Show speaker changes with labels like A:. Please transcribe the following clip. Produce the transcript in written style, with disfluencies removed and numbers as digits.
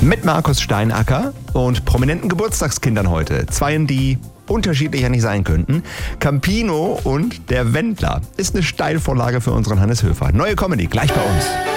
A: Mit Markus Steinacker und prominenten Geburtstagskindern heute. Zweien, die unterschiedlicher nicht sein könnten. Campino und der Wendler ist eine Steilvorlage für unseren Hannes Höfer. Neue Comedy, gleich bei uns.